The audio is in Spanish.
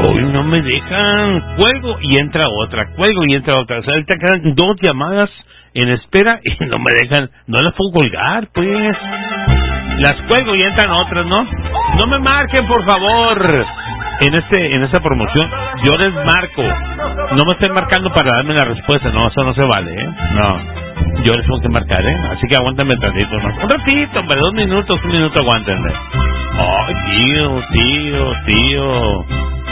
Hoy no me dejan. Cuelgo y entra otra. Cuelgo y entra otra. O sea, ahorita quedan 2 llamadas en espera y no me dejan. No las puedo colgar, pues. Las cuelgo y entran otras, ¿no? No me marquen, por favor. En esta promoción, yo les marco. No me estén marcando para darme la respuesta. No, eso no se vale, ¿eh? No. Yo les tengo que marcar, ¿eh? Así que aguántenme tantito, ¿no? Un ratito, hombre, 2 minutos, 1 minuto, aguántenme. Ay, tío.